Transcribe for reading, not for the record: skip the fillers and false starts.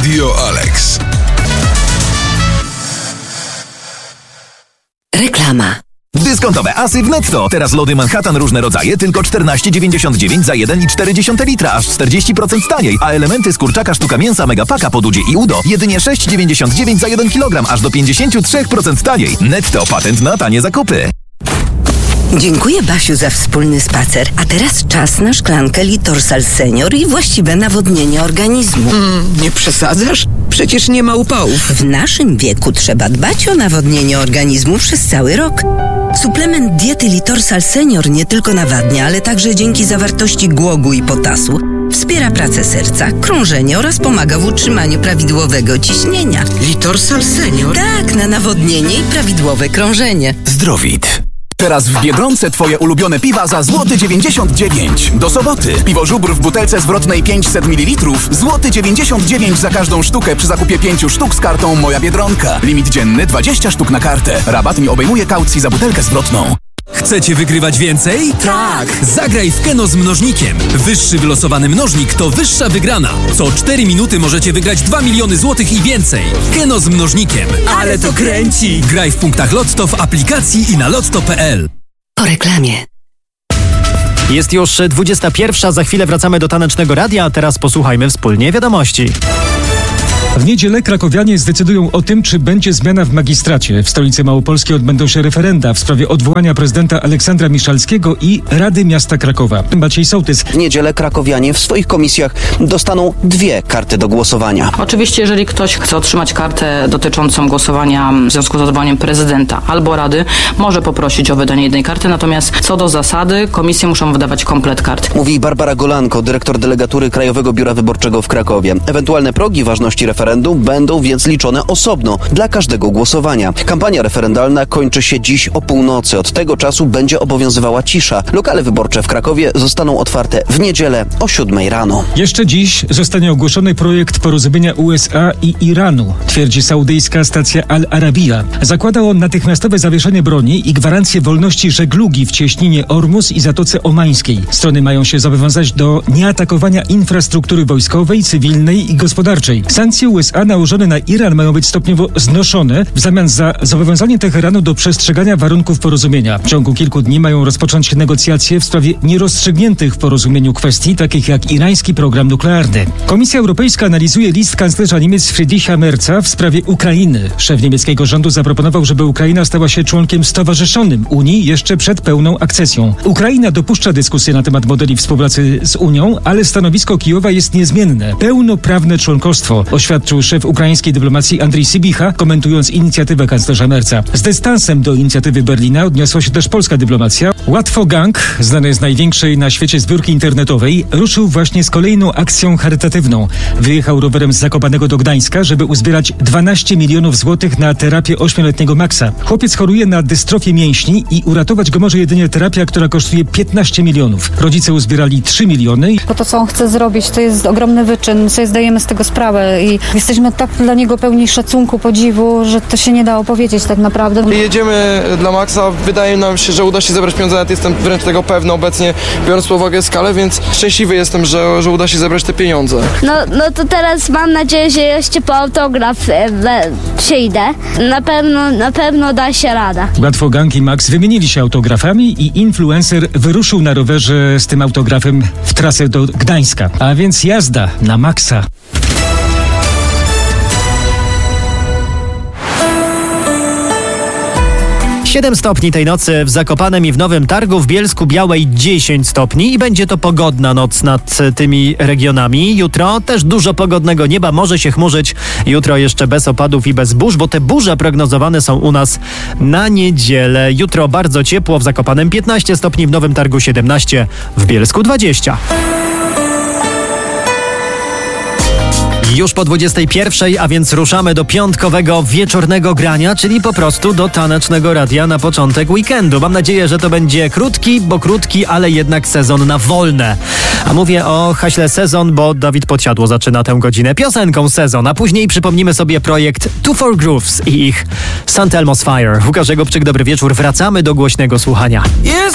Radio Alex. Reklama. Dyskontowe asy w Netto. Teraz lody Manhattan różne rodzaje tylko 14,99 za 1,4 litra, aż 40% taniej. A elementy z kurczaka sztuka mięsa Megapaka po Dudzie i Udo jedynie 6,99 za 1 kg, aż do 53% taniej. Netto, patent na tanie zakupy. Dziękuję, Basiu, za wspólny spacer. A teraz czas na szklankę Litorsal Senior i właściwe nawodnienie organizmu. Nie przesadzasz? Przecież nie ma upałów. W naszym wieku trzeba dbać o nawodnienie organizmu przez cały rok. Suplement diety Litorsal Senior nie tylko nawadnia, ale także dzięki zawartości głogu i potasu wspiera pracę serca, krążenie oraz pomaga w utrzymaniu prawidłowego ciśnienia. Litorsal Senior? Tak, na nawodnienie i prawidłowe krążenie. Zdrowit. Teraz w Biedronce twoje ulubione piwa za złoty 99. Do soboty. Piwo Żubr w butelce zwrotnej 500 ml. Złoty 99 za każdą sztukę przy zakupie 5 sztuk z kartą Moja Biedronka. Limit dzienny 20 sztuk na kartę. Rabat nie obejmuje kaucji za butelkę zwrotną. Chcecie wygrywać więcej? Tak! Zagraj w Keno z mnożnikiem. Wyższy wylosowany mnożnik to wyższa wygrana. Co 4 minuty możecie wygrać 2 miliony złotych i więcej. Keno z mnożnikiem. Ale to kręci! Graj w punktach Lotto, w aplikacji i na lotto.pl. Po reklamie. Jest już 21, za chwilę wracamy do Tanecznego Radia, a teraz posłuchajmy wspólnie wiadomości. W niedzielę krakowianie zdecydują o tym, czy będzie zmiana w magistracie. W stolicy małopolskiej odbędą się referenda w sprawie odwołania prezydenta Aleksandra Miszalskiego i Rady Miasta Krakowa. Maciej Sołtys. W niedzielę krakowianie w swoich komisjach dostaną 2 karty do głosowania. Oczywiście, jeżeli ktoś chce otrzymać kartę dotyczącą głosowania w związku z odwołaniem prezydenta albo Rady, może poprosić o wydanie jednej karty, natomiast co do zasady komisje muszą wydawać komplet kart. Mówi Barbara Golanko, dyrektor delegatury Krajowego Biura Wyborczego w Krakowie. Ewentualne progi ważności referendum będą więc liczone osobno dla każdego głosowania. Kampania referendalna kończy się dziś o północy. Od tego czasu będzie obowiązywała cisza. Lokale wyborcze w Krakowie zostaną otwarte w niedzielę o 7 rano. Jeszcze dziś zostanie ogłoszony projekt porozumienia USA i Iranu, twierdzi saudyjska stacja Al Arabiya. Zakłada on natychmiastowe zawieszenie broni i gwarancję wolności żeglugi w cieśninie Ormus i Zatoce Omańskiej. Strony mają się zobowiązać do nieatakowania infrastruktury wojskowej, cywilnej i gospodarczej. Sankcje USA nałożone na Iran mają być stopniowo znoszone w zamian za zobowiązanie Teheranu do przestrzegania warunków porozumienia. W ciągu kilku dni mają rozpocząć się negocjacje w sprawie nierozstrzygniętych w porozumieniu kwestii, takich jak irański program nuklearny. Komisja Europejska analizuje list kanclerza Niemiec Friedricha Merza w sprawie Ukrainy. Szef niemieckiego rządu zaproponował, żeby Ukraina stała się członkiem stowarzyszonym Unii jeszcze przed pełną akcesją. Ukraina dopuszcza dyskusję na temat modeli współpracy z Unią, ale stanowisko Kijowa jest niezmienne. Pełnoprawne członkostwo, oświadczył szef ukraińskiej dyplomacji Andrii Sybicha, komentując inicjatywę kanclerza Merza. Z dystansem do inicjatywy Berlina odniosła się też polska dyplomacja. Łatwo Gang, znany z największej na świecie zbiórki internetowej, ruszył właśnie z kolejną akcją charytatywną. Wyjechał rowerem z Zakopanego do Gdańska, żeby uzbierać 12 milionów złotych na terapię 8-letniego Maxa. Chłopiec choruje na dystrofię mięśni i uratować go może jedynie terapia, która kosztuje 15 milionów. Rodzice uzbierali 3 miliony. Bo to, co on chce zrobić, to jest ogromny wyczyn, sobie zdajemy z tego sprawę i jesteśmy tak dla niego pełni szacunku, podziwu, że to się nie da opowiedzieć tak naprawdę. Jedziemy dla Maxa, wydaje nam się, że uda się zebrać pieniądze, nawet jestem wręcz tego pewny obecnie, biorąc pod uwagę skalę, więc szczęśliwy jestem, że uda się zebrać te pieniądze. No to teraz mam nadzieję, że jeszcze po autograf przyjdę. Na pewno da się rada. Łatwo Gang i Max wymienili się autografami i influencer wyruszył na rowerze z tym autografem w trasę do Gdańska. A więc jazda na Maxa. Siedem stopni tej nocy w Zakopanem i w Nowym Targu, w Bielsku Białej 10 stopni i będzie to pogodna noc nad tymi regionami. Jutro też dużo pogodnego nieba, może się chmurzyć. Jutro jeszcze bez opadów i bez burz, bo te burze prognozowane są u nas na niedzielę. Jutro bardzo ciepło, w Zakopanem 15 stopni, w Nowym Targu 17, w Bielsku 20. Już po 21, a więc ruszamy do piątkowego wieczornego grania, czyli po prostu do Tanecznego Radia na początek weekendu. Mam nadzieję, że to będzie krótki, ale jednak sezon na wolne. A mówię o haśle sezon, bo Dawid Podsiadło zaczyna tę godzinę piosenką sezon, a później przypomnimy sobie projekt 2-4 Grooves i ich St. Elmo's Fire. Łukasz Gopczyk, dobry wieczór. Wracamy do głośnego słuchania.